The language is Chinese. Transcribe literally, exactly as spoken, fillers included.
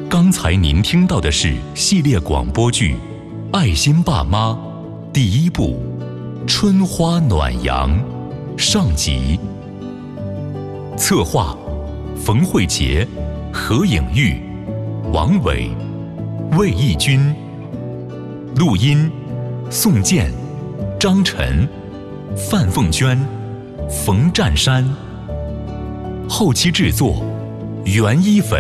刚才您听到的是系列广播剧《爱心爸妈》第一部《春花暖阳》上集。策划：冯慧杰、何颖玉、王伟、魏义军。录音：宋健、张晨、范凤娟、冯占山。后期制作：袁一伟。